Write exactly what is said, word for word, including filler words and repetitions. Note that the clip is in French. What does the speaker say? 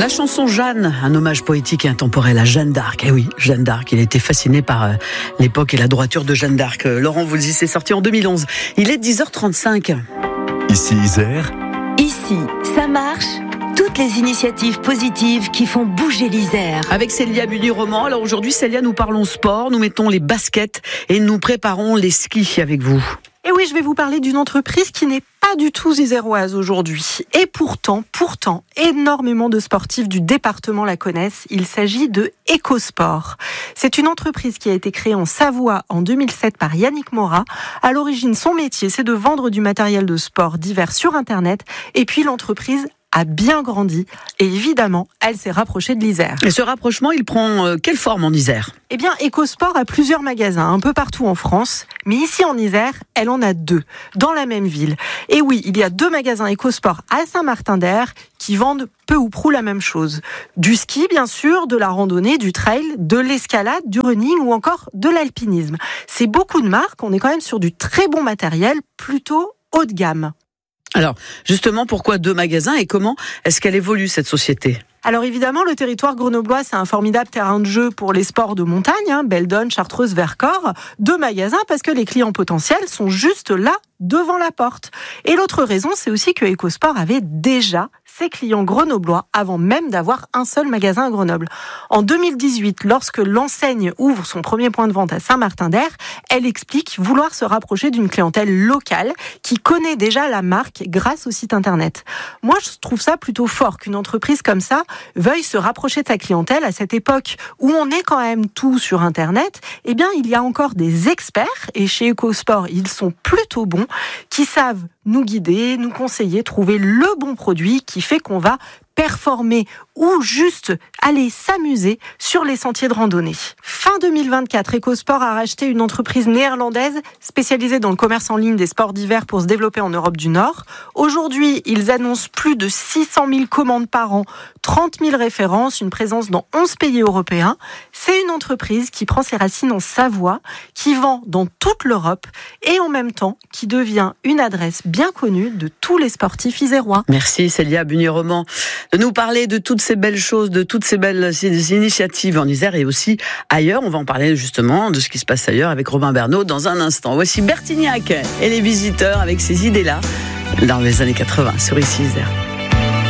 La chanson Jeanne, un hommage poétique et intemporel à Jeanne d'Arc. Eh oui, Jeanne d'Arc, il a été fasciné par euh, l'époque et la droiture de Jeanne d'Arc. Euh, Laurent Voulzy, c'est sorti en deux mille onze. Il est dix heures trente-cinq. Ici Isère. Ici, ça marche. Toutes les initiatives positives qui font bouger l'Isère. Avec Célia Bunny-Roman. Alors aujourd'hui, Célia, nous parlons sport, nous mettons les baskets et nous préparons les skis avec vous. Et oui, je vais vous parler d'une entreprise qui n'est pas du tout iséroise aujourd'hui. Et pourtant, pourtant, énormément de sportifs du département la connaissent. Il s'agit de EcoSport. C'est une entreprise qui a été créée en Savoie en deux mille sept par Yannick Morat. À l'origine, son métier, c'est de vendre du matériel de sport divers sur Internet. Et puis l'entreprise a bien grandi et évidemment, elle s'est rapprochée de l'Isère. Et ce rapprochement, il prend euh, quelle forme en Isère ? Eh bien, EcoSport a plusieurs magasins un peu partout en France, mais ici en Isère, elle en a deux, dans la même ville. Et oui, il y a deux magasins EcoSport à Saint-Martin-d'Air qui vendent peu ou prou la même chose. Du ski, bien sûr, de la randonnée, du trail, de l'escalade, du running ou encore de l'alpinisme. C'est beaucoup de marques, on est quand même sur du très bon matériel, plutôt haut de gamme. Alors, justement, pourquoi deux magasins et comment est-ce qu'elle évolue, cette société ? Alors évidemment, le territoire grenoblois, c'est un formidable terrain de jeu pour les sports de montagne, hein, Beldon, Chartreuse, Vercors. Deux magasins parce que les clients potentiels sont juste là, devant la porte. Et l'autre raison, c'est aussi que EcoSport avait déjà ses clients grenoblois avant même d'avoir un seul magasin à Grenoble. En deux mille dix-huit, lorsque l'enseigne ouvre son premier point de vente à Saint-Martin-d'Air, elle explique vouloir se rapprocher d'une clientèle locale qui connaît déjà la marque grâce au site internet. Moi, je trouve ça plutôt fort qu'une entreprise comme ça veuille se rapprocher de sa clientèle à cette époque où on est quand même tout sur internet. Eh bien, il y a encore des experts, et chez EcoSport, ils sont plutôt bons, qui savent nous guider, nous conseiller, trouver le bon produit qui fait qu'on va performer ou juste aller s'amuser sur les sentiers de randonnée. Fin deux mille vingt-quatre, EcoSport a racheté une entreprise néerlandaise spécialisée dans le commerce en ligne des sports d'hiver pour se développer en Europe du Nord. Aujourd'hui, ils annoncent plus de six cent mille commandes par an, trente mille références, une présence dans onze pays européens. C'est une entreprise qui prend ses racines en Savoie, qui vend dans toute l'Europe et en même temps qui devient une adresse bien connue de tous les sportifs isérois. Merci Célia Bunny-Roman de nous parler de toutes ces belles choses, de toutes ces belles initiatives en Isère et aussi ailleurs. On va en parler justement de ce qui se passe ailleurs avec Robin Bernot dans un instant. Voici Bertignac et les visiteurs avec ces idées-là dans les années quatre-vingts sur Ici Isère.